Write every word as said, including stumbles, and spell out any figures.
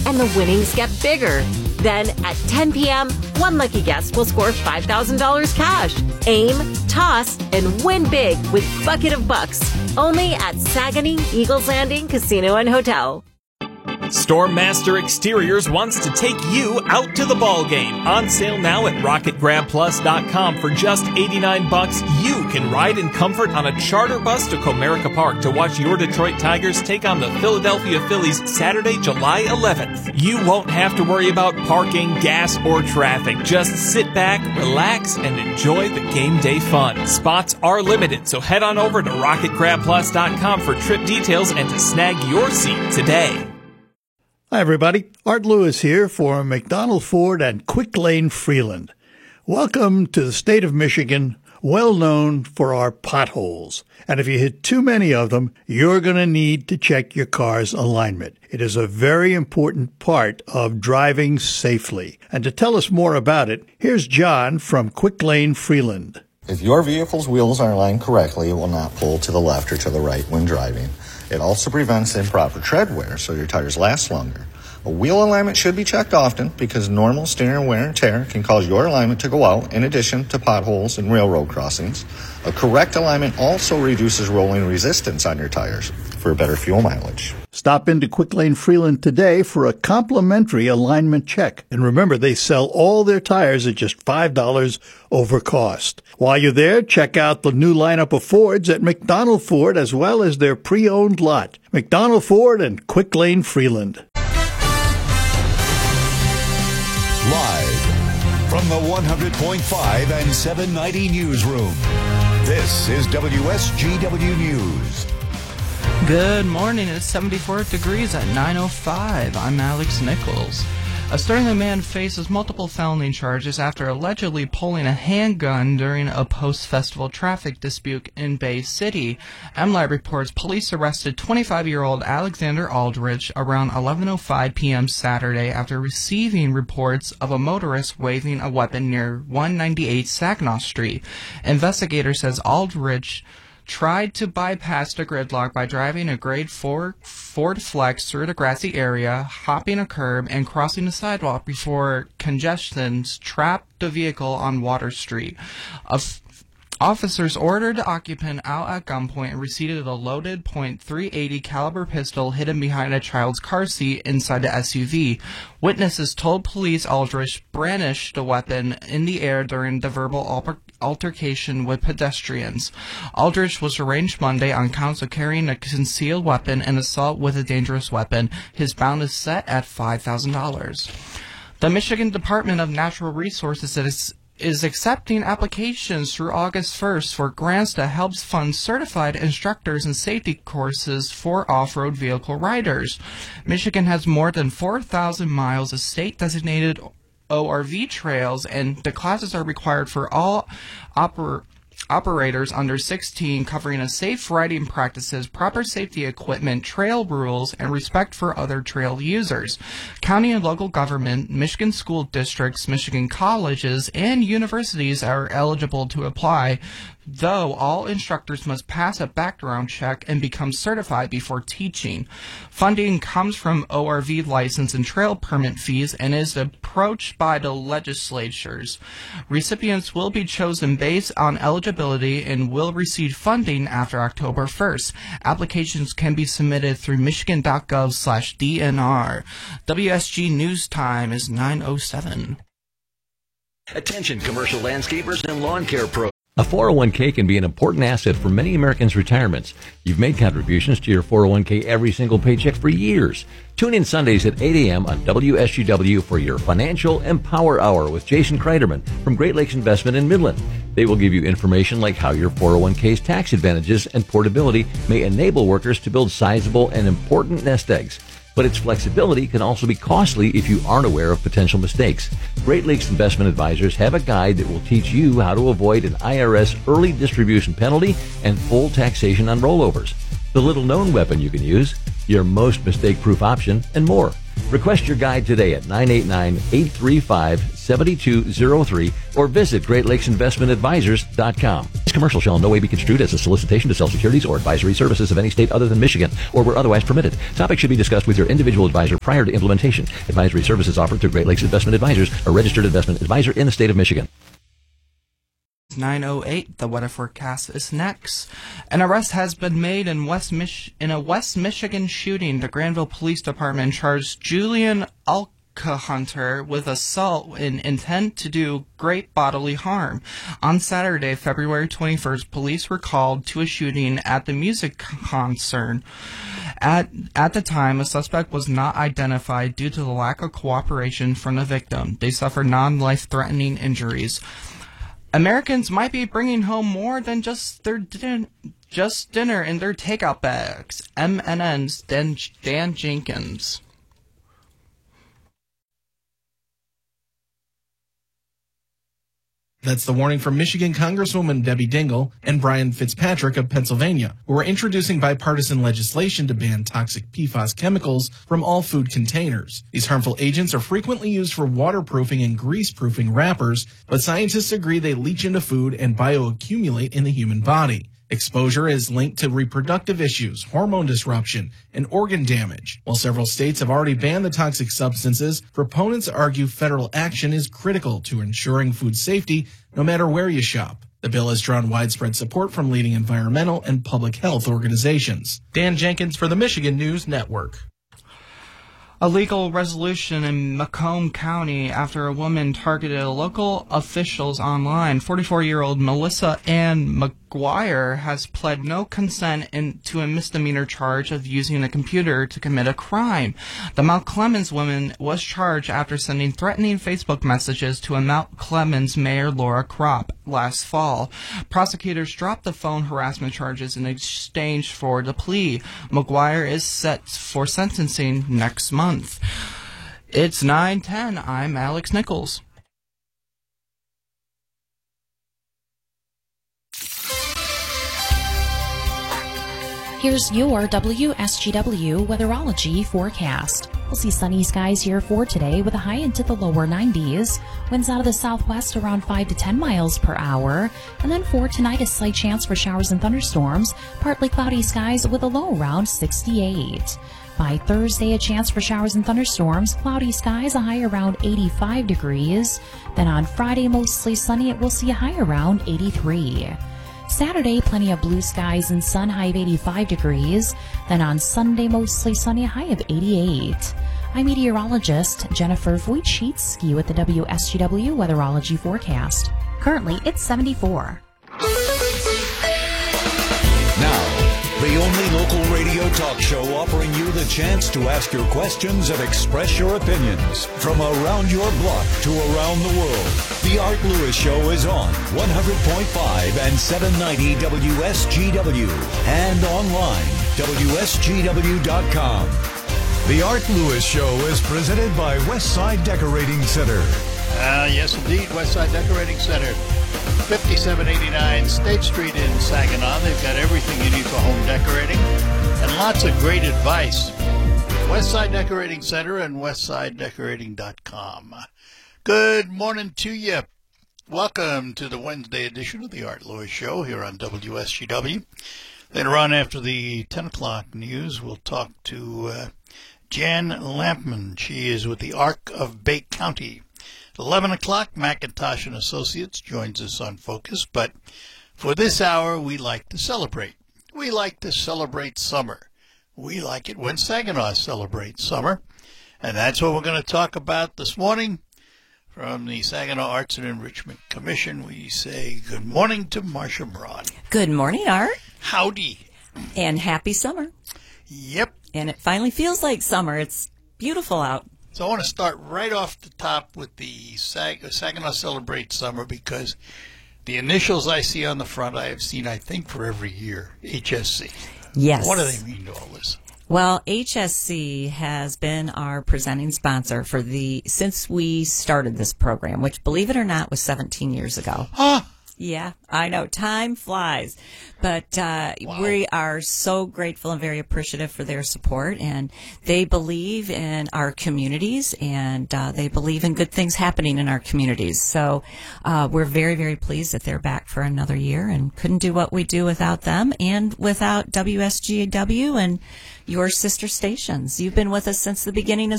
and the winnings get bigger. Then at ten p.m., one lucky guest will score five thousand dollars cash. Aim, toss, and win big with Bucket of Bucks. Only at Saguenay Eagles Landing Casino and Hotel. Stormmaster Exteriors wants to take you out to the ball game. On sale now at rocket grab plus dot com for just eighty-nine bucks. You can ride in comfort on a charter bus to Comerica Park to watch your Detroit Tigers take on the Philadelphia Phillies Saturday, July eleventh. You won't have to worry about parking, gas, or traffic. Just sit back, relax, and enjoy the game day fun. Spots are limited, so head on over to rocket grab plus dot com for trip details and to snag your seat today. Hi, everybody. Art Lewis here for McDonald Ford and Quick Lane Freeland. Welcome to the state of Michigan, well known for our potholes. And if you hit too many of them, you're going to need to check your car's alignment. It is a very important part of driving safely. And to tell us more about it, here's John from Quick Lane Freeland. If your vehicle's wheels are aligned correctly, it will not pull to the left or to the right when driving. It also prevents improper tread wear, so your tires last longer. A wheel alignment should be checked often because normal steering wear and tear can cause your alignment to go out in addition to potholes and railroad crossings. A correct alignment also reduces rolling resistance on your tires for better fuel mileage. Stop into Quick Lane Freeland today for a complimentary alignment check. And remember, they sell all their tires at just five dollars over cost. While you're there, check out the new lineup of Fords at McDonald Ford as well as their pre-owned lot. McDonald Ford and Quick Lane Freeland. Live from the one hundred point five and seven ninety newsroom, this is W S G W News. Good morning. It's seventy-four degrees at nine oh five. I'm Alex Nichols. A Sterling man faces multiple felony charges after allegedly pulling a handgun during a post-festival traffic dispute in Bay City. M L I reports police arrested twenty-five-year-old Alexander Aldrich around eleven oh five p.m. Saturday after receiving reports of a motorist waving a weapon near one ninety-eight Saginaw Street. Investigator says Aldrich tried to bypass the gridlock by driving a grade four Ford Flex through the grassy area, hopping a curb, and crossing the sidewalk before congestions trapped the vehicle on Water Street. Of Officers ordered the occupant out at gunpoint and received a loaded point three eighty caliber pistol hidden behind a child's car seat inside the S U V. Witnesses told police Aldrich brandished the weapon in the air during the verbal altercation with pedestrians. Aldrich was arraigned Monday on counts of carrying a concealed weapon and assault with a dangerous weapon. His bond is set at five thousand dollars. The Michigan Department of Natural Resources is is accepting applications through August first for grants that helps fund certified instructors and safety courses for off-road vehicle riders. Michigan has more than four thousand miles of state-designated O R V trails, and the classes are required for all oper operators under sixteen, covering a safe riding practices, proper safety equipment, trail rules, and respect for other trail users. County and local government, Michigan school districts, Michigan colleges, and universities are eligible to apply, though all instructors must pass a background check and become certified before teaching. Funding comes from O R V license and trail permit fees and is approached by the legislatures. Recipients will be chosen based on eligibility and will receive funding after October first. Applications can be submitted through michigan.gov slash DNR. W S G News Time is nine oh seven. Attention commercial landscapers and lawn care pros. A four oh one k can be an important asset for many Americans' retirements. You've made contributions to your four oh one k every single paycheck for years. Tune in Sundays at eight a.m. on W S G W for your Financial Empower Hour with Jason Kreiderman from Great Lakes Investment in Midland. They will give you information like how your four oh one k's tax advantages and portability may enable workers to build sizable and important nest eggs. But its flexibility can also be costly if you aren't aware of potential mistakes. Great Lakes Investment Advisors have a guide that will teach you how to avoid an I R S early distribution penalty and full taxation on rollovers, the little-known weapon you can use, your most mistake-proof option, and more. Request your guide today at nine eight nine, eight three five, seven two zero three or visit great lakes investment advisors dot com. This commercial shall in no way be construed as a solicitation to sell securities or advisory services of any state other than Michigan, or where otherwise permitted. Topics should be discussed with your individual advisor prior to implementation. Advisory services offered through Great Lakes Investment Advisors, a registered investment advisor in the state of Michigan. nine oh eight, the weather forecast is next. An arrest has been made in West Mich- in a West Michigan shooting. The Granville Police Department charged Julian Alcahunter with assault in intent to do great bodily harm. On Saturday, February twenty-first, police were called to a shooting at the music concert. At, at the time, a suspect was not identified due to the lack of cooperation from the victim. They suffered non-life-threatening injuries. Americans might be bringing home more than just their din- just dinner in their takeout bags. M N N's Dan, Dan Jenkins. That's the warning from Michigan Congresswoman Debbie Dingell and Brian Fitzpatrick of Pennsylvania, who are introducing bipartisan legislation to ban toxic P FAS chemicals from all food containers. These harmful agents are frequently used for waterproofing and greaseproofing wrappers, but scientists agree they leach into food and bioaccumulate in the human body. Exposure is linked to reproductive issues, hormone disruption, and organ damage. While several states have already banned the toxic substances, proponents argue federal action is critical to ensuring food safety no matter where you shop. The bill has drawn widespread support from leading environmental and public health organizations. Dan Jenkins for the Michigan News Network. A legal resolution in Macomb County after a woman targeted local officials online. forty-four-year-old Melissa Ann McGuire has pled no consent in, to a misdemeanor charge of using a computer to commit a crime. The Mount Clemens woman was charged after sending threatening Facebook messages to a Mount Clemens Mayor Laura Kropp last fall. Prosecutors dropped the phone harassment charges in exchange for the plea. McGuire is set for sentencing next month. It's nine ten. I'm Alex Nichols. Here's your W S G W weatherology forecast. We'll see sunny skies here for today with a high into the lower nineties. Winds out of the southwest around five to ten miles per hour. And then for tonight, a slight chance for showers and thunderstorms. Partly cloudy skies with a low around sixty-eight. By Thursday, a chance for showers and thunderstorms. Cloudy skies, a high around eighty-five degrees. Then on Friday, mostly sunny. It will see a high around eighty-three. Saturday, plenty of blue skies and sun, high of eighty-five degrees. Then on Sunday, mostly sunny, a high of eighty-eight. I'm meteorologist Jennifer Wojcicki with the W S G W weatherology forecast. Currently, it's seventy-four. Now, the only local radio talk show offering you the chance to ask your questions and express your opinions from around your block to around the world. The Art Lewis Show is on one hundred point five and seven ninety W S G W and online, W S G W dot com. The Art Lewis Show is presented by Westside Decorating Center. Ah, uh, yes, indeed, Westside Decorating Center. fifty-seven eighty-nine State Street in Saginaw. They've got everything you need for home decorating and lots of great advice. Westside Decorating Center and westside decorating dot com. Good morning to you. Welcome to the Wednesday edition of the Art Lewis Show here on W S G W. Later on after the ten o'clock news, we'll talk to uh, Jan Lampman. She is with the Arc of Bay County. eleven o'clock, McIntosh and Associates joins us on Focus, but for this hour, we like to celebrate. We like to celebrate summer. We like it when Saginaw celebrates summer, and that's what we're going to talk about this morning. From the Saginaw Arts and Enrichment Commission, we say good morning to Marcia Braun. Good morning, Art. Howdy. And happy summer. Yep. And it finally feels like summer. It's beautiful out. So I want to start right off the top with the Sag- Saginaw Celebrate Summer, because the initials I see on the front I have seen, I think, for every year, H S C. Yes. What do they mean to all this? Well, H S C has been our presenting sponsor for the since we started this program, which, believe it or not, was seventeen years ago. Huh? Yeah, I know. Time flies. But uh, wow. we are so grateful and very appreciative for their support. And they believe in our communities, and uh, they believe in good things happening in our communities. So uh, we're very, very pleased that they're back for another year, and couldn't do what we do without them and without W S G W and your sister stations. You've been with us since the beginning